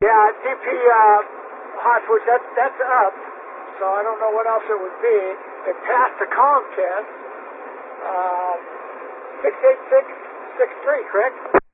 Yeah, DP Hotford, that's up, so I don't know what else it would be. It passed the comm test. 68663, correct?